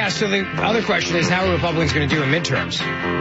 Yeah, so the other question is, how are Republicans going to do in midterms?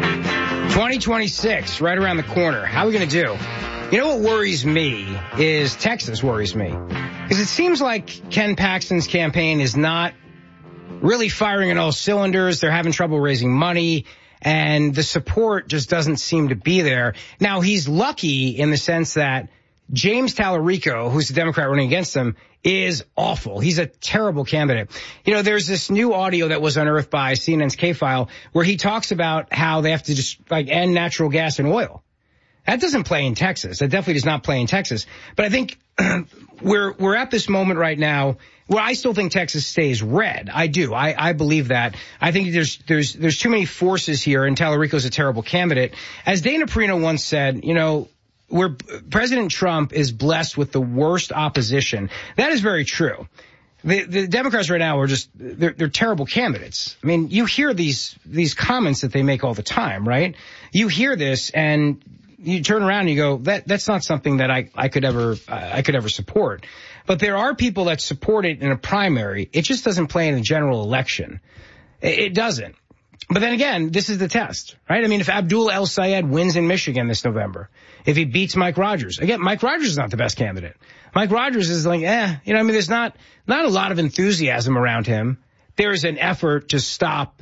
2026, right around the corner. How are we going to do? You know what worries me is Texas worries me. Because it seems like Ken Paxton's campaign is not really firing on all cylinders. They're having trouble raising money, and the support just doesn't seem to be there. Now, he's lucky in the sense that James Tallarico, who's the Democrat running against him, is awful. He's a terrible candidate. You know, there's this new audio that was unearthed by CNN's K-File where he talks about how they have to just end natural gas and oil. That doesn't play in Texas. That definitely does not play in Texas. But I think we're at this moment right now where I still think Texas stays red. I do. I believe that. I think there's too many forces here, and Tallarico's a terrible candidate. As Dana Perino once said, you know, where President Trump is blessed with the worst opposition. That is very true. The Democrats right now are just, they're terrible candidates. I mean, you hear these comments that they make all the time, right? You hear this and you turn around and you go, that's not something that I could ever support. But there are people that support it in a primary. It just doesn't play in a general election. It doesn't. But then again, this is the test, right? I mean, if Abdul El-Sayed wins in Michigan this November, if he beats Mike Rogers, again, Mike Rogers is not the best candidate. Mike Rogers is like, I mean, there's not a lot of enthusiasm around him. There is an effort to stop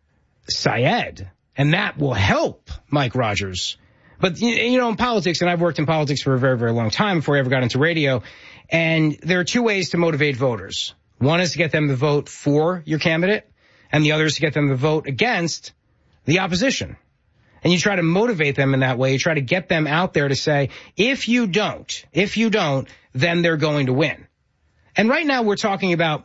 Sayed, and that will help Mike Rogers. But, you know, in politics, and I've worked in politics for a very, very long time before I ever got into radio, and there are two ways to motivate voters. One is to get them to vote for your candidate, and the other is to get them to vote against the opposition. And you try to motivate them in that way. You try to get them out there to say, if you don't, then they're going to win. And right now we're talking about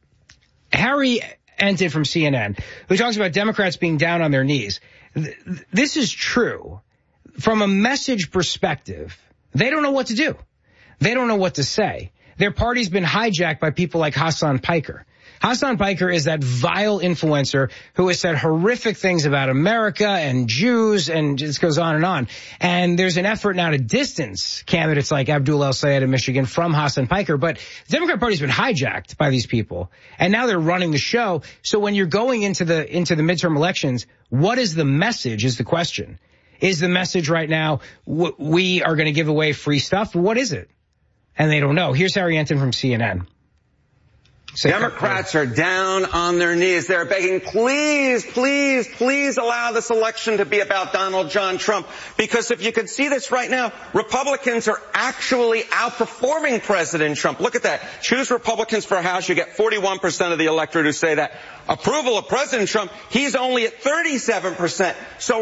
Harry Enton from CNN, who talks about Democrats being down on their knees. This is true. From a message perspective, they don't know what to do. They don't know what to say. Their party's been hijacked by people like Hassan Piker. Hassan Piker is that vile influencer who has said horrific things about America and Jews, and just goes on and on. And there's an effort now to distance candidates like Abdul El-Sayed in Michigan from Hassan Piker. But the Democrat Party's been hijacked by these people, and now they're running the show. So when you're going into the midterm elections, what is the message is the question. Is the message right now, we are going to give away free stuff? What is it? And they don't know. Here's Harry Enton from CNN. Democrats are down on their knees. They're begging, please, please, please allow this election to be about Donald John Trump. Because if you could see this right now, Republicans are actually outperforming President Trump. Look at that. Choose Republicans for House. You get 41% of the electorate who say that. Approval of President Trump, he's only at 37%. So